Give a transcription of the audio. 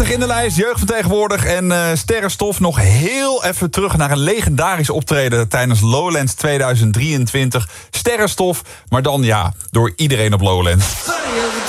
60 in de lijst, jeugd van tegenwoordig en sterrenstof. Nog heel even terug naar een legendarisch optreden tijdens Lowlands 2023. Sterrenstof, maar dan door iedereen op Lowlands.